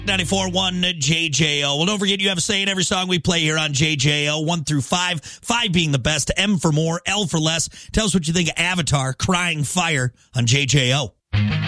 94.1 JJO. Well, don't forget you have a say in every song we play here on JJO, 1 through 5. 5 being the best, M for more, L for less. Tell us what you think of Avatar, Crying Fire on JJO.